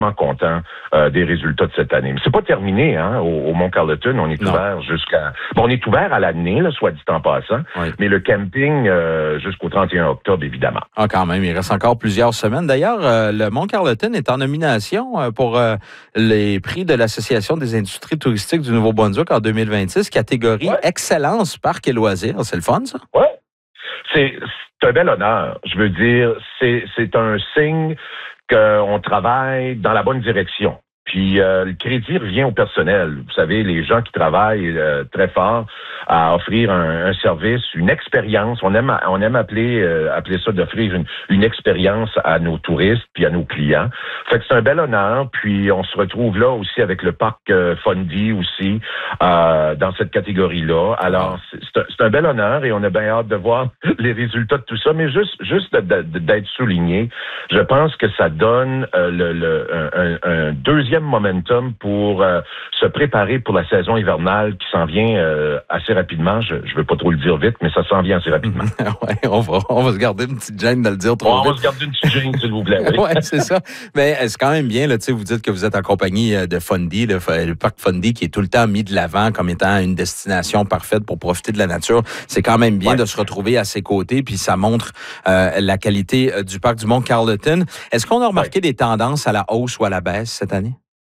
content des résultats de cette année. Mais c'est pas terminé, hein, au Mont-Carleton. On est ouvert on est ouvert à l'année, là, soit dit en passant, mais le camping jusqu'au 31 octobre, évidemment. Ah, quand même, il reste encore plusieurs semaines. D'ailleurs, le Mont-Carleton est en nomination pour les prix de l'Association des industries touristiques du Nouveau-Brunswick en 2026, catégorie Excellence, Parc et loisirs. C'est le fun, ça? Oui. C'est un bel honneur. Je veux dire, c'est un signe qu'on travaille dans la bonne direction. Puis le crédit revient au personnel. Vous savez, les gens qui travaillent très fort à offrir un service, une expérience. On aime appeler ça d'offrir une expérience à nos touristes puis à nos clients. Fait que c'est un bel honneur. Puis on se retrouve là aussi avec le parc Fundy aussi dans cette catégorie-là. Alors c'est un bel honneur et on a bien hâte de voir les résultats de tout ça. Mais juste d'être souligné, je pense que ça donne un deuxième momentum pour se préparer pour la saison hivernale qui s'en vient assez rapidement. Je veux pas trop le dire vite, mais ça s'en vient assez rapidement. Ouais, on va se garder une petite gêne de le dire trop vite. On va se garder une petite gêne, s'il vous plaît. Oui. Ouais, c'est ça. Mais c'est quand même bien, là, tu sais, vous dites que vous êtes en compagnie de Fundy, le parc Fundy qui est tout le temps mis de l'avant comme étant une destination parfaite pour profiter de la nature. C'est quand même bien de se retrouver à ses côtés, puis ça montre la qualité du parc du Mont-Carleton. Est-ce qu'on a remarqué des tendances à la hausse ou à la baisse cette année?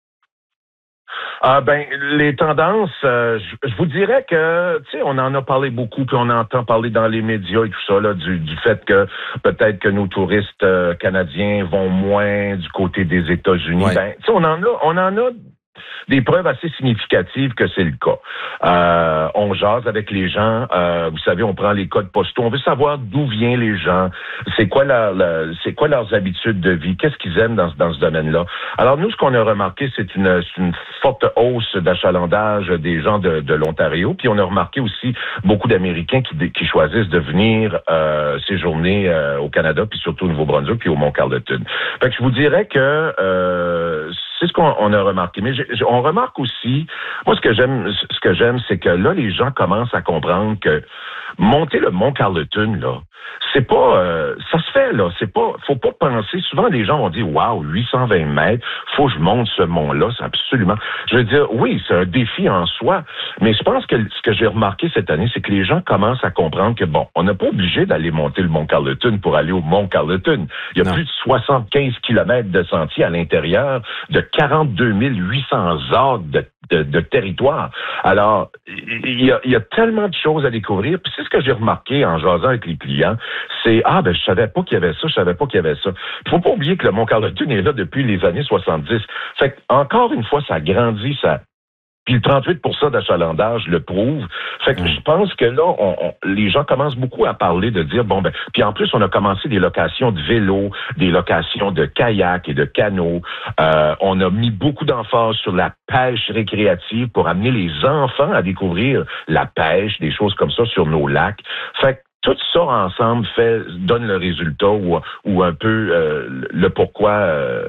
Les tendances, je vous dirais que, tu sais, on en a parlé beaucoup, puis on entend parler dans les médias et tout ça, là, du fait que peut-être que nos touristes canadiens vont moins du côté des États-Unis. Tu sais, on en a des preuves assez significatives que c'est le cas. On jase avec les gens. Vous savez, on prend les codes postaux. On veut savoir d'où viennent les gens. C'est quoi leurs habitudes de vie. Qu'est-ce qu'ils aiment dans ce domaine-là. Alors, nous, ce qu'on a remarqué, c'est une forte hausse d'achalandage des gens de l'Ontario. Puis, on a remarqué aussi beaucoup d'Américains qui choisissent de venir séjourner au Canada, puis surtout au Nouveau-Brunswick, puis au Mont-Carleton. Fait que je vous dirais que c'est ce qu'on a remarqué. Mais on remarque aussi, moi, ce que j'aime, c'est que là, les gens commencent à comprendre que monter le Mont-Carleton, là, c'est pas, ça se fait, là. Faut pas penser. Souvent, les gens vont dire, waouh, 820 mètres, faut que je monte ce mont-là, c'est absolument. Je veux dire, oui, c'est un défi en soi, mais je pense que ce que j'ai remarqué cette année, c'est que les gens commencent à comprendre que, bon, on n'a pas obligé d'aller monter le Mont-Carleton pour aller au Mont-Carleton. Il y a plus de 75 kilomètres de sentiers à l'intérieur de 42 800 acres de territoire. Alors, il y a tellement de choses à découvrir. Puis c'est ce que j'ai remarqué en jasant avec les clients, c'est je savais pas qu'il y avait ça. Il faut pas oublier que le Mont-Carleton est là depuis les années 70. Fait que, encore une fois, ça grandit, puis le 38% d'achalandage le prouve. Fait que je pense que là, les gens commencent beaucoup à parler de dire, puis en plus, on a commencé des locations de vélos, des locations de kayaks et de canots. On a mis beaucoup d'emphase sur la pêche récréative pour amener les enfants à découvrir la pêche, des choses comme ça sur nos lacs. Fait que tout ça ensemble donne le résultat ou un peu le pourquoi,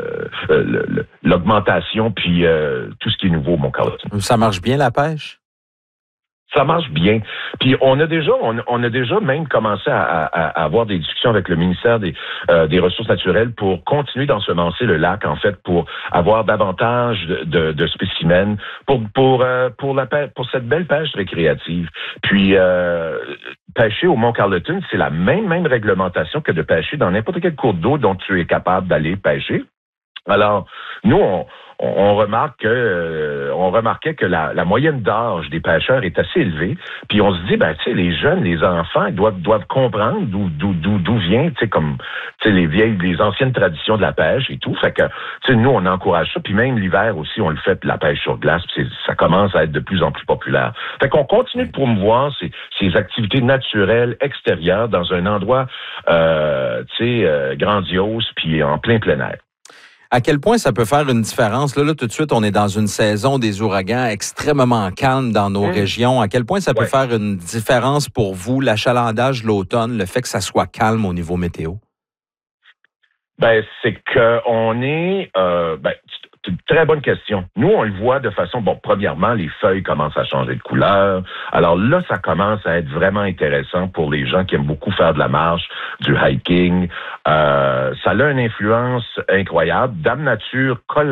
l'augmentation, puis tout ce qui est nouveau au Mont-Carleton. Ça marche bien, la pêche? Ça marche bien. Puis on a déjà même commencé à avoir des discussions avec le ministère des Ressources naturelles pour continuer d'ensemencer le lac, en fait, pour avoir davantage de spécimens pour cette belle pêche récréative. Puis pêcher au Mont-Carleton, c'est la même réglementation que de pêcher dans n'importe quel cours d'eau dont tu es capable d'aller pêcher. Alors, nous, on remarquait que la moyenne d'âge des pêcheurs est assez élevée. Puis on se dit, tu sais, les jeunes, les enfants, ils doivent comprendre d'où vient, tu sais, comme, tu sais, les anciennes traditions de la pêche et tout. Fait que, tu sais, nous, on encourage ça. Puis même l'hiver aussi, on le fait, la pêche sur glace. Puis ça commence à être de plus en plus populaire. Fait qu'on continue de promouvoir ces activités naturelles extérieures dans un endroit, grandiose, puis en plein air. À quel point ça peut faire une différence? Là, tout de suite, on est dans une saison des ouragans extrêmement calme dans nos régions. À quel point ça peut faire une différence pour vous, l'achalandage de l'automne, le fait que ça soit calme au niveau météo? C'est qu'on est... Très bonne question. Nous, on le voit de façon, bon, premièrement, les feuilles commencent à changer de couleur. Alors là, ça commence à être vraiment intéressant pour les gens qui aiment beaucoup faire de la marche, du hiking. Ça a une influence incroyable. Dame Nature colle